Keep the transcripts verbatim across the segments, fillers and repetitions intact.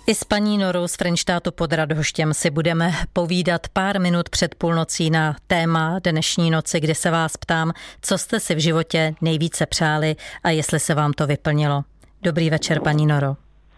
I s paní Norou z Frenštátu pod Radhoštěm si budeme povídat pár minut před půlnocí na téma dnešní noci, kde se vás ptám, co jste si v životě nejvíce přáli a jestli se vám to vyplnilo. Dobrý večer, paní Noro.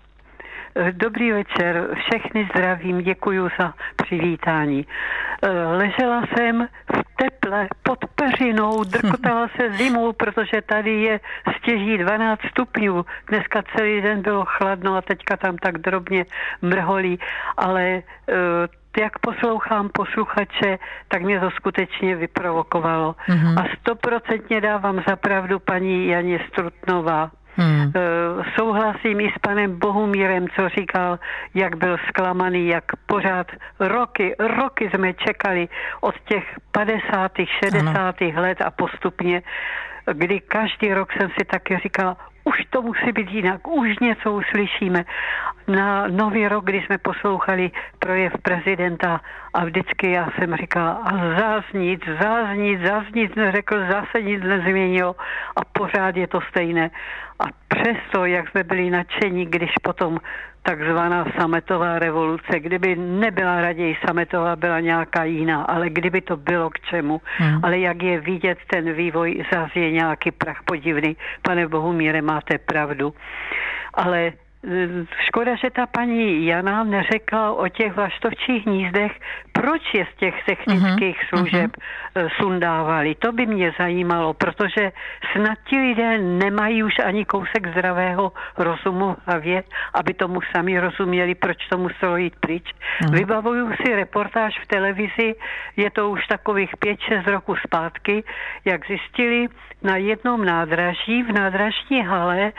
Dobrý večer, všechny zdravím, děkuji za přivítání. Ležela jsem v teple pod peřinou, drkotala se zimou, protože tady je stěží dvanáct stupňů. Dneska celý den bylo chladno a teďka tam tak drobně mrholí, ale jak poslouchám posluchače, tak mě to skutečně vyprovokovalo. Mm-hmm. A stoprocentně dávám za pravdu paní Janě Strutnová. Hmm. Souhlasím i s panem Bohumírem, co říkal, jak byl zklamaný, jak pořád roky, roky jsme čekali od těch padesátých, šedesátých ano. let a postupně, kdy každý rok jsem si taky říkala, už to musí být jinak, už něco uslyšíme. Na Nový rok, kdy jsme poslouchali projev prezidenta a vždycky já jsem říkala, a zás nic, zás nic, zás nic neřekl, zase nic nezměnilo a pořád je to stejné. A přesto, jak jsme byli nadšení, když potom takzvaná sametová revoluce, kdyby nebyla raději sametová, byla nějaká jiná, ale kdyby to bylo k čemu. Hmm. Ale jak je vidět ten vývoj, zase je nějaký prach podivný. Pane Bohumíre, máte pravdu. Ale škoda, že ta paní Jana neřekla o těch vlaštovčích hnízdech, proč je z těch technických uh-huh, služeb uh-huh. sundávali. To by mě zajímalo, protože snad ti lidé nemají už ani kousek zdravého rozumu v hlavě, aby tomu sami rozuměli, proč to muselo jít pryč. Uh-huh. Vybavuju si reportáž v televizi, je to už takových pět šest roků zpátky, jak zjistili na jednom nádraží, v nádražní hale,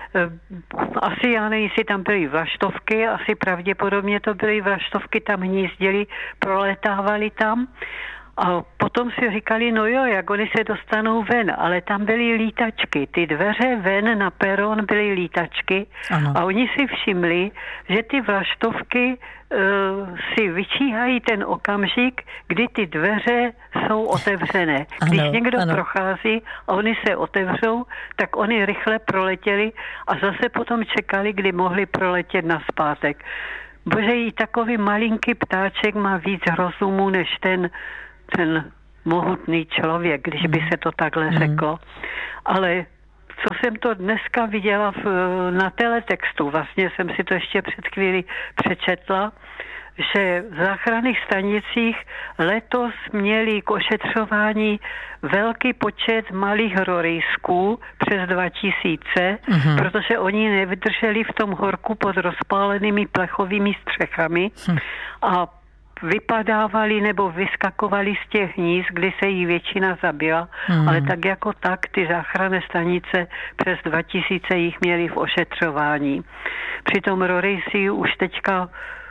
asi, já nevím, jestli tam byly vlaštovky, asi pravděpodobně to byly vlaštovky, tam hnízdili, proletávali tam a potom si říkali, no jo, jak oni se dostanou ven, ale tam byly lítačky, ty dveře ven na peron byly lítačky ano. A oni si všimli, že ty vlaštovky uh, si vyčíhají ten okamžik, kdy ty dveře jsou otevřené. Když ano, někdo ano. prochází a oni se otevřou, tak oni rychle proletěli a zase potom čekali, kdy mohli proletět nazpátek. Bože, i takový malinký ptáček má víc rozumu než ten ten mohutný člověk, když by se to takhle mm. řeklo. Ale co jsem to dneska viděla v, na teletextu, vlastně jsem si to ještě před chvíli přečetla, že v záchranných stanicích letos měli k ošetřování velký počet malých rorejsků, přes dva tisíce, mm-hmm. protože oni nevydrželi v tom horku pod rozpálenými plechovými střechami mm. a vypadávali nebo vyskakovali z těch hnízd, kdy se jí většina zabila, hmm. ale tak jako tak ty záchranné stanice přes dva tisíce jich měli v ošetřování. Přitom rorejsi už teďka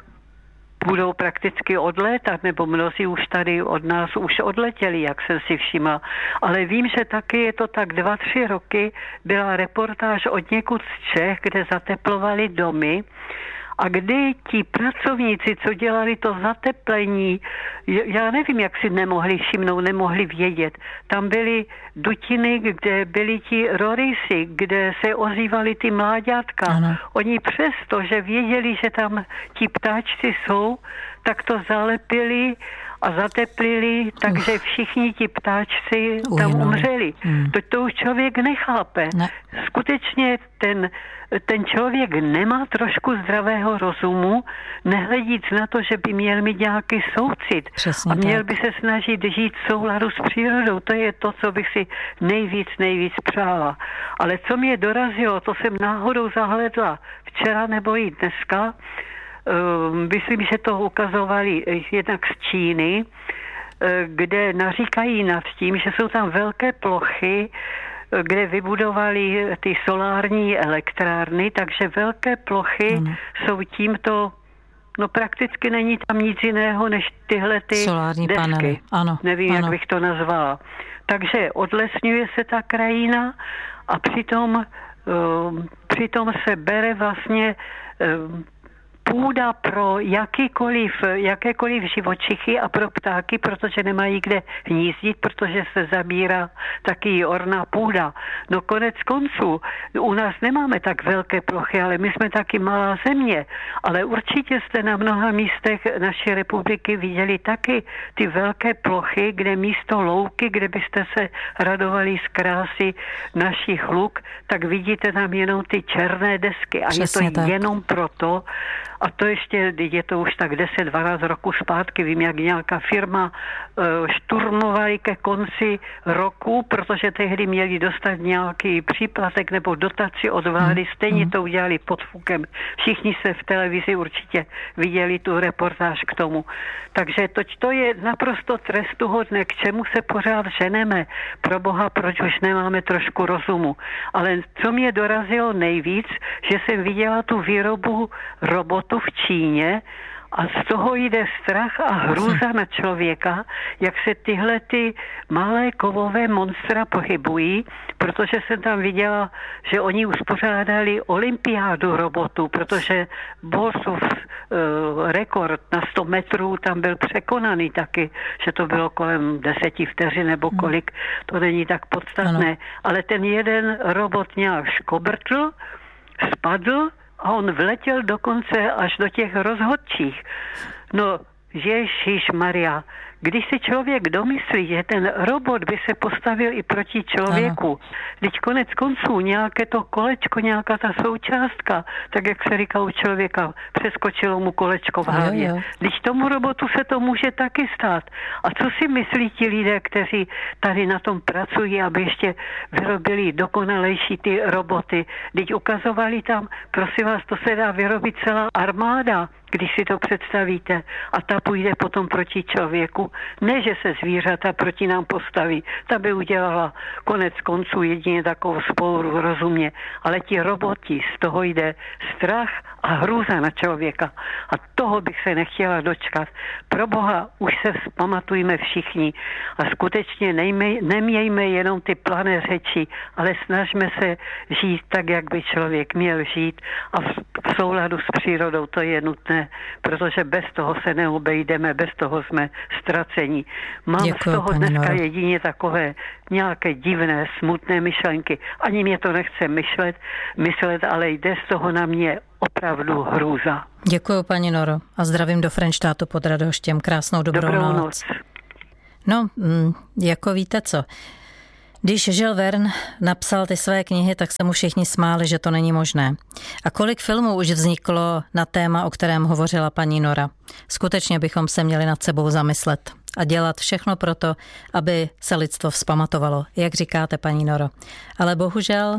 budou prakticky odlétat, nebo mnozí už tady od nás už odletěli, jak jsem si všimla. Ale vím, že taky je to tak dva, tři roky, byla reportáž od někud z Čech, kde zateplovali domy, a kdy ti pracovníci, co dělali to zateplení, já nevím, jak si nemohli všimnout, nemohli vědět. Tam byly dutiny, kde byli ti rorejsi, kde se ozývali ty mláďátka. Ano. Oni přesto, že věděli, že tam ti ptáčci jsou, tak to zalepili a zateplili, takže Uf. všichni ti ptáčci tam Ujnou. umřeli. Hmm. To, to už člověk nechápe. Ne. Skutečně ten, ten člověk nemá trošku zdravého rozumu, nehledíc na to, že by měl mít nějaký soucit. Přesně a měl tak. by se snažit žít v souladu s přírodou. To je to, co bych si nejvíc, nejvíc přála. Ale co mě dorazilo, to jsem náhodou zahledla včera nebo i dneska. Uh, myslím, že to ukazovali jednak z Číny, uh, kde naříkají nad tím, že jsou tam velké plochy, uh, kde vybudovali ty solární elektrárny, takže velké plochy mm. jsou tímto, no prakticky není tam nic jiného, než tyhle ty solární desky. Panely. Ano, Nevím, ano. jak bych to nazvala. Takže odlesňuje se ta krajina a přitom, uh, přitom se bere vlastně uh, půda pro jakýkoliv, jakékoliv živočichy a pro ptáky, protože nemají kde hnízdit, protože se zabírá taky orná půda. No konec konců, u nás nemáme tak velké plochy, ale my jsme taky malá země, ale určitě jste na mnoha místech naší republiky viděli taky ty velké plochy, kde místo louky, kde byste se radovali z krásy našich luk, tak vidíte tam jenom ty černé desky a Přesně je to tak. jenom proto, a to ještě, je to už tak deset dvanáct roků zpátky, vím, jak nějaká firma šturmovali ke konci roku, protože tehdy měli dostat nějaký příplatek nebo dotaci od vlády, stejně to udělali pod fukem. Všichni se v televizi určitě viděli tu reportáž k tomu. Takže to, to je naprosto trestuhodné, k čemu se pořád ženeme. Pro Boha, proč už nemáme trošku rozumu. Ale co mě dorazilo nejvíc, že jsem viděla tu výrobu robotu v Číně a z toho jde strach a hrůza na člověka, jak se tyhle ty malé kovové monstra pohybují, protože jsem tam viděla, že oni uspořádali olympiádu robotů, protože Bolsův uh, rekord na sto metrů tam byl překonaný taky, že to bylo kolem deseti vteřin nebo kolik, to není tak podstatné, ano. Ale ten jeden robot nějak škobrtl, spadl a on vletěl dokonce až do těch rozhodčích. No, Ježišmarja, když si člověk domyslí, že ten robot by se postavil i proti člověku, když konec konců nějaké to kolečko, nějaká ta součástka, tak jak se říká u člověka, přeskočilo mu kolečko v hlavě. Když tomu robotu se to může taky stát. A co si myslí ti lidé, kteří tady na tom pracují, aby ještě vyrobili dokonalejší ty roboty? Když ukazovali tam, prosím vás, to se dá vyrobit celá armáda, když si to představíte, a ta půjde potom proti člověku. Ne, že se zvířata proti nám postaví, ta by udělala konec konců jedině takovou spouru rozumně, ale ti roboti, z toho jde strach a hrůza na člověka. A toho bych se nechtěla dočkat. Pro Boha, už se vzpamatujme všichni a skutečně nejme, nemějme jenom ty plané řeči, ale snažme se žít tak, jak by člověk měl žít a v, v souladu s přírodou, to je nutné, protože bez toho se neobejdeme, bez toho jsme ztracení. Mám Děkuju, z toho dneska Noro. Jedině takové nějaké divné, smutné myšlenky. Ani mě to nechce myšlet, myslet, ale jde z toho na mě opravdu hrůza. Děkuju, paní Noro, a zdravím do Frenštátu pod Radhoštěm. Krásnou dobrou, dobrou noc. noc. No, jako víte co, když Jules Verne napsal ty své knihy, tak se mu všichni smáli, že to není možné. A kolik filmů už vzniklo na téma, o kterém hovořila paní Nora. Skutečně bychom se měli nad sebou zamyslet a dělat všechno proto, aby se lidstvo vzpamatovalo, jak říkáte, paní Noro. Ale bohužel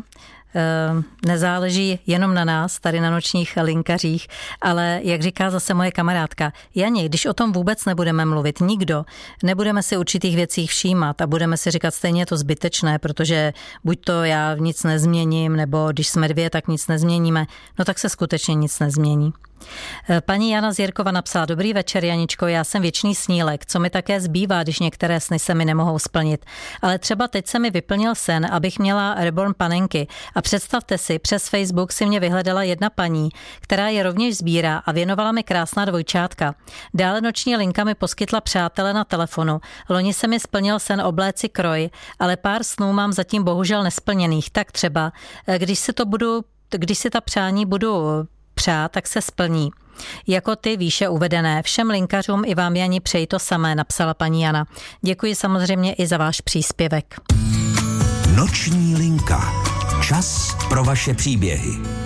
nezáleží jenom na nás, tady na nočních linkařích, ale jak říká zase moje kamarádka, Jani, když o tom vůbec nebudeme mluvit, nikdo, nebudeme si určitých věcí všímat a budeme si říkat, stejně je to zbytečné, protože buď to já nic nezměním, nebo když jsme dvě, tak nic nezměníme, no tak se skutečně nic nezmění. Paní Jana Zírkova napsala: Dobrý večer, Janičko, já jsem věčný snílek, co mi také zbývá, když některé sny se mi nemohou splnit. Ale třeba teď se mi vyplnil sen, abych měla reborn panenky. A představte si, přes Facebook si mě vyhledala jedna paní, která je rovněž sbírá a věnovala mi krásná dvojčátka. Dále noční linka mi poskytla přátele na telefonu. Loni se mi splnil sen obléci kroj, ale pár snů mám zatím bohužel nesplněných. Tak třeba, když si to budu, když si ta přání budu přát, tak se splní. Jako ty výše uvedené. Všem linkařům i vám, Jani, přeji to samé, napsala paní Jana. Děkuji samozřejmě i za váš příspěvek. Noční linka. Čas pro vaše příběhy.